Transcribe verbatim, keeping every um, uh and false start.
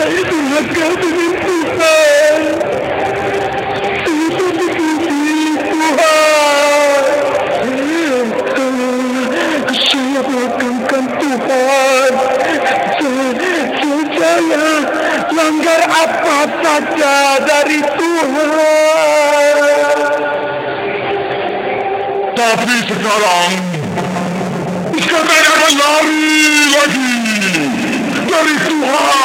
durhaka dengan Tuhan. Saya begini Tuhan. Saya mengagungkan Tuhan. Saya, saya langgar apa saja dari Tuhan. Tapi sekarang, sekarang akan lari lagi dari Tuhan.